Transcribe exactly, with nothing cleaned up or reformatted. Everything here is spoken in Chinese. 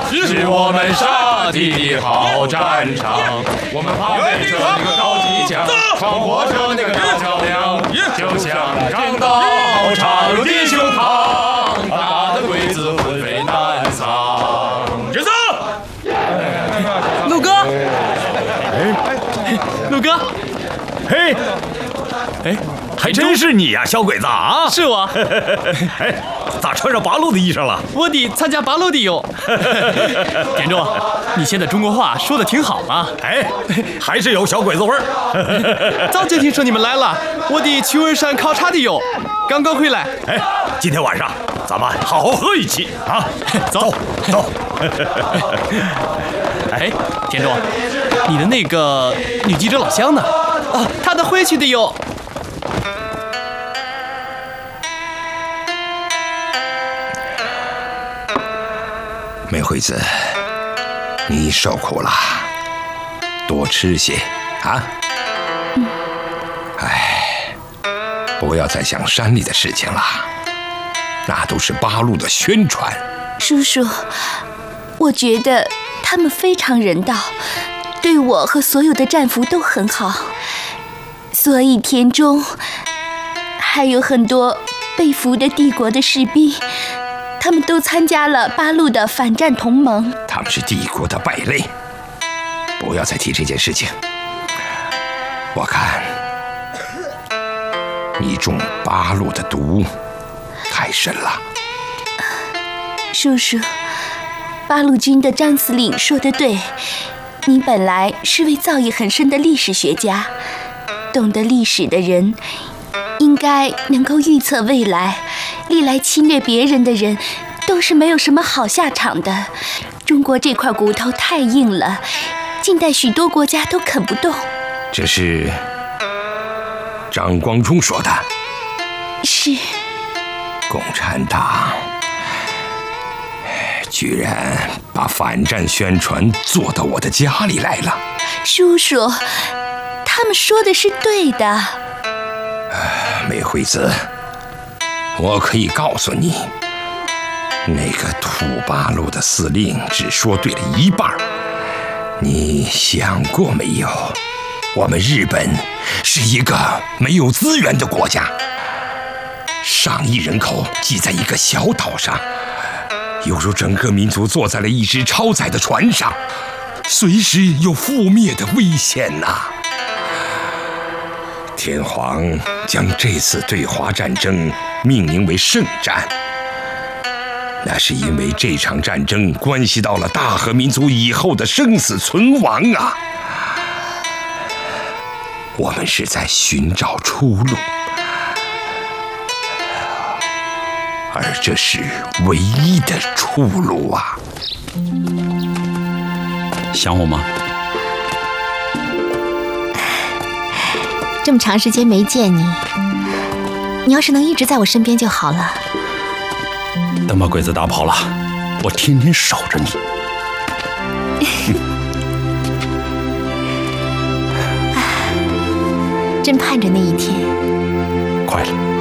是我们沙地的好战场。我们怕背着那个高机枪，闯过着那个大桥梁，就像长刀插入敌胸膛，打得鬼子魂飞难丧。 决胜！ 陆哥，陆哥， 嘿， 哎， 还真是你呀，小鬼子啊！ 是我。 哎，咋穿上八路的衣裳了？ 我得参加八路的哟。田中，你现在中国话说的挺好嘛。 哎，还是有小鬼子味儿。 早就听说你们来了，我得去文山考察的哟，刚刚回来。 哎，今天晚上咱们好好喝一起啊！走走。 哎，田中，你的那个女记者老乡呢？啊，她得回去的哟。 美惠子，你受苦了，多吃些啊。 嗯。 哎，不要再想山里的事情了，那都是八路的宣传。 叔叔，我觉得他们非常人道，对我和所有的战俘都很好，所以田中还有很多被俘的帝国的士兵，他们都参加了八路的反战同盟。 他们是帝国的败类，不要再提这件事情。我看你中八路的毒太深了。 叔叔，八路军的张司令说得对，你本来是位造诣很深的历史学家，懂得历史的人应该能够预测未来，历来侵略别人的人都是没有什么好下场的。中国这块骨头太硬了，近代许多国家都啃不动。 这是张光忠说的。 是。 共产党居然把反战宣传做到我的家里来了。 叔叔，他们说的是对的。 美惠子，我可以告诉你，那个土八路的司令只说对了一半。你想过没有，我们日本是一个没有资源的国家，上亿人口挤在一个小岛上，犹如整个民族坐在了一只超载的船上，随时有覆灭的危险呐、啊。天皇将这次对华战争命名为圣战，那是因为这场战争关系到了大和民族以后的生死存亡啊！我们是在寻找出路，而这是唯一的出路啊！ 想我吗？ 这么长时间没见你，你要是能一直在我身边就好了。 等把鬼子打跑了，我天天守着你。 真盼着那一天。 快了。